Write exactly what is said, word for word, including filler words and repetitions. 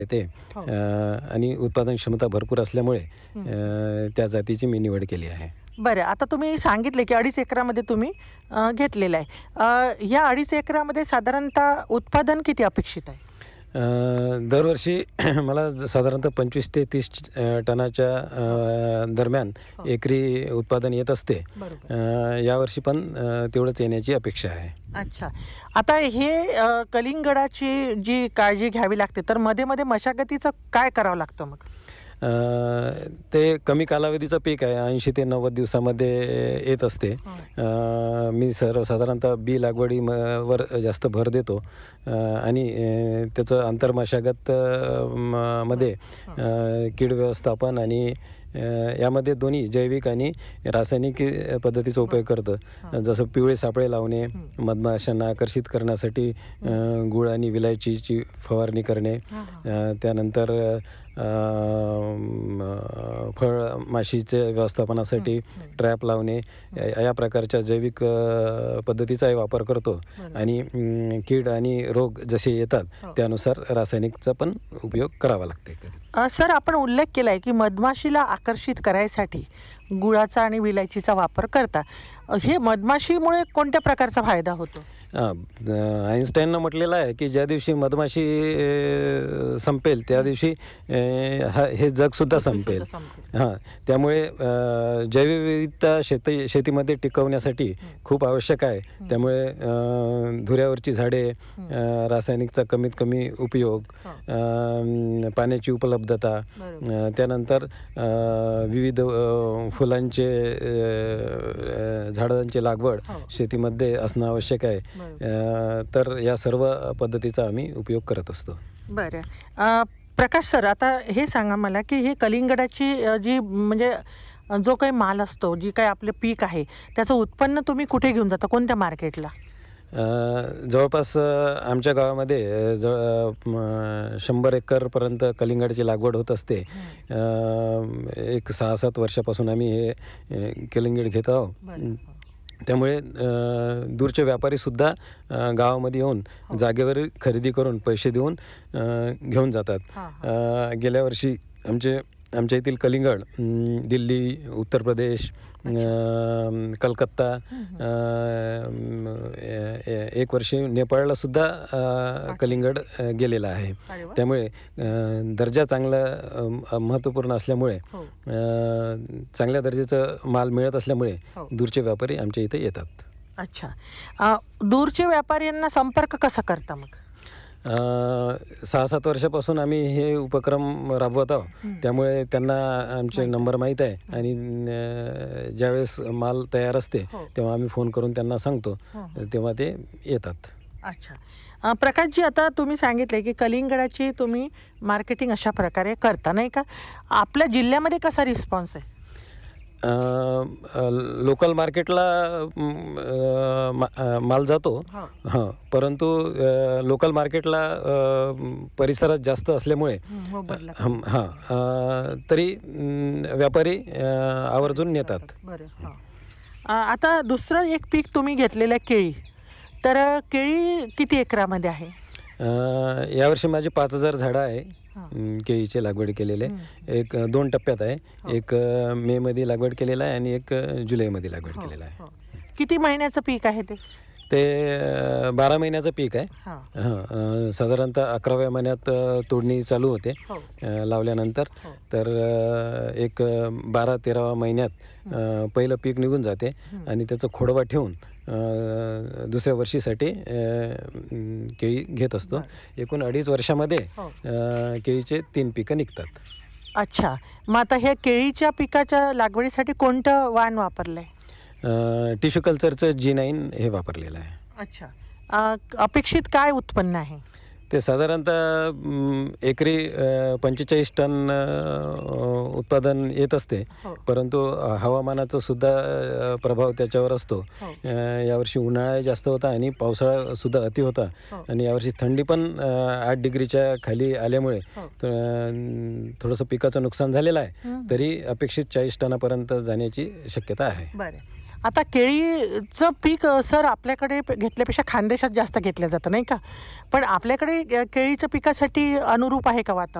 ते हो. अ, आणि उत्पादन क्षमता भरपूर असल्यामुळे हं. अ, त्या जातीची मी निवड केली आहे. बरं, आता तुम्ही सांगितले की अडीच एकरामध्ये तुम्ही अ, घेतलेलं आहे. अ, या अडीच एकरामध्ये साधारणतः उत्पादन किती अपेक्षित आहे? अ, दरवर्षी मला ज- साधारणतः पंचवीस ते तीस अ, टनाच्या अ, दरम्यान हो. एकरी उत्पादन येत असते. बरोबर. अ, यावर्षी पण अ, तेवढंच येण्याची अपेक्षा आहे. अच्छा. आता हे अ, कलिंगडाची जी काळजी घ्यावी लागते, तर मध्ये-मध्ये मशागतीचं काय करावं लागतं मग? अ, ते कमी कालावधीचं पीक आहे. ऐंशी ते नव्वद दिवसामध्ये येत असते. हं. अ, मी सर्वसाधारणतः बी लागवडी म वर जास्त भर देतो अ, आणि अ, त्याचं आंतरमशागत अ, म मध्ये अ, कीड व्यवस्थापन आणि अ, यामध्ये दोन्ही जैविक आणि रासायनिक अ, पद्धतीचा उपयोग करतो. हां. जसं पिवळे सापळे लावणे, हं. मधमाशांना आकर्षित करण्यासाठी अ, गूळ आणि विलायचीची फवारणी करणे. हां, हां. अ, त्यानंतर अ, म, फळ माशीचे व्यवस्थापनासाठी ट्रॅप लावणे या या प्रकारच्या जैविक अ, पद्धतीचाही वापर करतो बरोबर. आणि अं, कीड आणि रोग जसे येतात हो. त्यानुसार रासायनिकचा पण उपयोग करावा लागते. अ, सर, आपण उल्लेख केला आहे की मधमाशीला आकर्षित करायसाठी गुळाचा आणि विलायचीचा वापर करता. अ, हे मधमाशीमुळे कोणत्या प्रकारचा फायदा होतो? हां, अ, आइन्स्टाईननं म्हटलेलं आहे की ज्या दिवशी मधमाशी अ, संपेल त्या दिवशी अ, हा हे जगसुद्धा संपेल. हां, त्यामुळे अ, जैवविविधता शेती शेतीमध्ये टिकवण्यासाठी खूप आवश्यक आहे. त्यामुळे अ, धुऱ्यावरची झाडे, अ, रासायनिकचा कमीत कमी उपयोग, हो. अ, पाण्याची उपलब्धता, बरोबर. अ, त्यानंतर अ, विविध अ, फुलांचे अ, अ, झाडांची लागवड हो. शेतीमध्ये असणं आवश्यक आहे. बरोबर. अ, तर या सर्व पद्धतीचा आम्ही उपयोग करत असतो. बरं. अ, प्रकाश सर, आता हे सांगा मला की हे कलिंगडाची अ, जी म्हणजे अ, जो काही माल असतो, जी काही आपलं पीक आहे, त्याचं उत्पन्न तुम्ही कुठे घेऊन जाता? कोणत्या मार्केटला? अ, जवळपास अ, आमच्या गावामध्ये अ, जवळ म शंभर एकरपर्यंत कलिंगडाची लागवड होत असते. अ, एक सहा सात वर्षापासून आम्ही हे अ, कलिंगड घेत आहोत. बरं. अं, हो. त्यामुळे अ, दूरचे व्यापारीसुद्धा अ, गावामध्ये येऊन हो. जागेवर खरेदी करून पैसे देऊन अ, घेऊन जातात. हां, हां. अ, गेल्या वर्षी आमचे आमच्या येथील कलिंगड अं, दिल्ली, उत्तर प्रदेश, अ, कलकत्ता, अ, म, ए- ए- एक वर्षी नेपाळला सुद्धा अ, कलिंगड अ, गेलेला आहे. अरे वाह! त्यामुळे अ, दर्जा चांगला अ, महत्त्वपूर्ण असल्यामुळे हो. अ, चांगल्या दर्जाचं माल मिळत असल्यामुळे हो. दूरचे व्यापारी आमच्या इथे येतात. अच्छा. अ, दूरच्या व्यापाऱ्यांना संपर्क कसा करता मग? अ, सहा सात वर्षापासून आम्ही हे उपक्रम राबवत आहोत. त्यामुळे त्यांना आमचे माहिती नंबर माहीत आहे आणि अ, ज्यावेळेस माल तयार असते हो. तेव्हा आम्ही फोन करून त्यांना सांगतो. हं, हं. तेव्हा ते येतात. अच्छा. अ, प्रकाशजी, आता तुम्ही सांगितले की कलिंगडाची तुम्ही मार्केटिंग अशा प्रकारे करता, नाही का? आपल्या जिल्ह्यामध्ये कसा रिस्पॉन्स आहे? अ, अ, लोकल मार्केटला अम, अ, मा अ, माल जातो. हो. हां, परंतु अ, लोकल मार्केटला अ, परिसरात जास्त असल्यामुळे हं, मोबदला हं, हां, अ, तरी अं, व्यापारी अ, आवर्जून नेतात. बरं. हां. अ, आता दुसरं एक पीक तुम्ही घेतलेलं आहे, केळी. तर अ, केळी किती एकरामध्ये आहे? अ, यावर्षी माझी पाच हजार झाडं आहे. हां. अं, केळीचे लागवड केलेले. हं. एक अ, दोन टप्प्यात आहे. हो. एक अ, मेमध्ये लागवड केलेला आहे आणि एक अ, जुलैमध्ये लागवड हो, केलेला आहे. हो. किती महिन्याचं पीक आहे ते? ते अ, बारा महिन्याचं पीक आहे. हां. हां, अ, साधारणतः अकराव्या महिन्यात अ, तोडणी चालू होते हो. अ, लावल्यानंतर. हो. तर अ, एक अ, बारा तेराव्या महिन्यात अ, पहिलं पीक निघून जाते आणि त्याचं खोडवा ठेवून अ, दुसऱ्या वर्षीसाठी अ, अं, केळी घेत असतो. बरं. एकूण अडीच वर्षामध्ये हो. अ, केळीचे तीन पिकं निघतात. अच्छा. मग आता हे केळीच्या पिकाच्या लागवडीसाठी कोणतं वाण वापरलंय? टिश्यू कल्चरचं जी नाईन हे वापरलेलं आहे. अच्छा. अ, अपेक्षित काय उत्पन्न आहे? ते साधारणतः अं, एकरी अ, पंचेचाळीस टन अ, उत्पादन येत असते. हो. परंतु अ, हवामानाचा सुद्धा अ, प्रभाव त्याच्यावर असतो. हो. अ, यावर्षी उन्हाळा जास्त होता आणि पावसाळासुद्धा अति होता हो. आणि यावर्षी थंडी पण अ, आठ डिग्रीच्या खाली आल्यामुळे हो. त- थोडंसं पिकाचं नुकसान झालेलं आहे. हं. तरी अपेक्षित चाळीस टनापर्यंत जाण्याची शक्यता आहे. बरं. आता केळीचं पीक अ, सर आपल्याकडे प- घेतल्यापेक्षा खानदेशात जास्त घेतलं जातं नाही का? पण आपल्याकडे अ, केळीच्या पिकासाठी अनुरूप आहे का वातावरण?